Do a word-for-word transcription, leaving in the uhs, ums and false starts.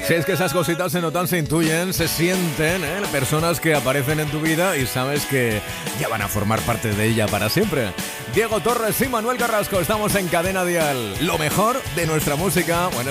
Si es que esas cositas se notan, se intuyen, se sienten, ¿eh? Personas que aparecen en tu vida y sabes que ya van a formar parte de ella para siempre. Diego Torres y Manuel Carrasco, estamos en Cadena Dial. Lo mejor de nuestra música. Bueno,